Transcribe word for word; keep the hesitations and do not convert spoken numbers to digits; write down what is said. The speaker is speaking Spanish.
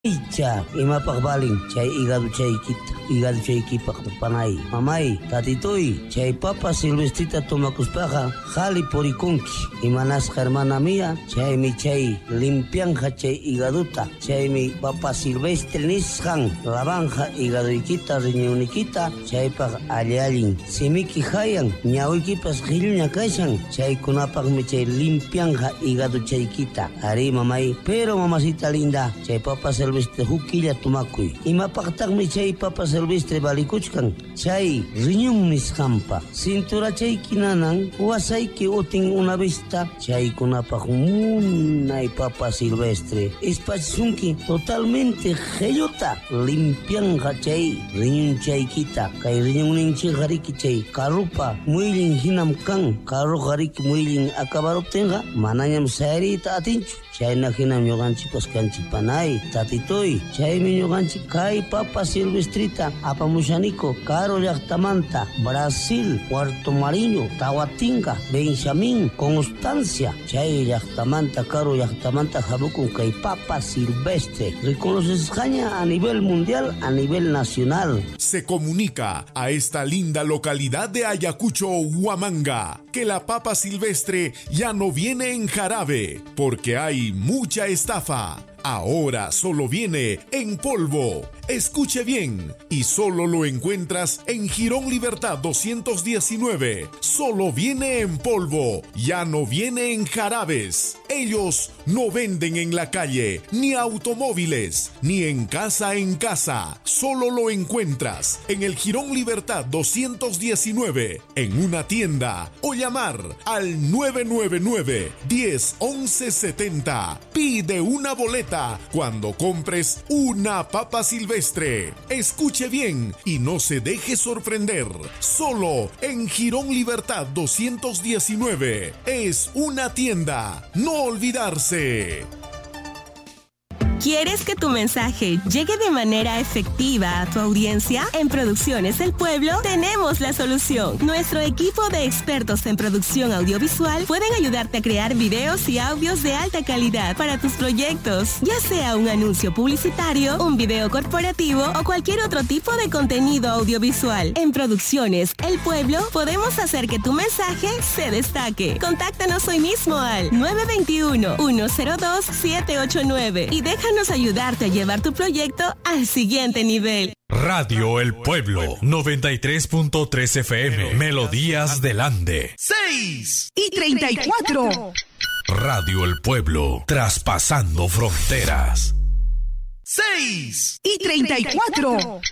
Icha, imapak baling, chay igado chay kita, igado chay kipak panay. Mamay, tatitoy, chay papa silvestrita tomakuspaja, jali porikunki. Imanas hermana mía, chay mi chay limpianja chay igaduta, chay mi papa silvestre nisjan, lavanja igado ikita, riñunikita, chay pag alialin. Simiki hayan, ñawikipas gilña kaishan, chay kunapak mi chay limpianja igado chay kita. Ari mamay, pero mamacita linda, chay papa silvestre silvestre hukilla tumakuy. Imapaqtaqmi chay papa silvestre balikuchkan. Chay riñun nisqampa. Cintura chay kinanan wasayki utin una vista. Chay kunapaq munay papa silvestre. Espachunki totalmente gellota. Limpianja chay riñun chaykita. Kay riñun ninchi gariki chay karupa muylin hinam kan. Karu gariki muylin akabaruptenga. Manañam sayrita atinchu. Chayna hinam yoganchipas kanchi panay. Tatitoy, chaymi yoganchik kay papa silvestrita apamushaniko Caro llaqtamanta, Brasil, Puerto Mariño, Tahuatinga, Benjamín, Constancia. Chay llaqtamanta, Caro llaqtamanta habukun kay papa silvestre. Reconoce España a nivel mundial, a nivel nacional. Se comunica a esta linda localidad de Ayacucho, Huamanga, que la papa silvestre ya no viene en jarabe, porque hay mucha estafa. Ahora solo viene en polvo. Escuche bien, y solo lo encuentras en Jirón Libertad doscientos diecinueve. Solo viene en polvo, ya no viene en jarabes. Ellos no venden en la calle, ni automóviles, ni en casa en casa. Solo lo encuentras en el Jirón Libertad doscientos diecinueve, en una tienda, o llamar al nueve nueve nueve, diez, once setenta. Pide una boleta cuando compres una papa silvestre. Escuche bien y no se deje sorprender. Solo en Jirón Libertad doscientos diecinueve. Es una tienda. No olvidarse. ¿Quieres que tu mensaje llegue de manera efectiva a tu audiencia? En Producciones El Pueblo tenemos la solución. Nuestro equipo de expertos en producción audiovisual pueden ayudarte a crear videos y audios de alta calidad para tus proyectos, ya sea un anuncio publicitario, un video corporativo o cualquier otro tipo de contenido audiovisual. En Producciones El Pueblo podemos hacer que tu mensaje se destaque. Contáctanos hoy mismo al nueve dos uno, uno cero dos, siete ocho nueve y déjanos ayudarte a llevar tu proyecto al siguiente nivel. Radio El Pueblo, noventa y tres punto tres F M, Melodías del Ande. seis y treinta y cuatro. Radio El Pueblo, traspasando fronteras. seis y treinta y cuatro.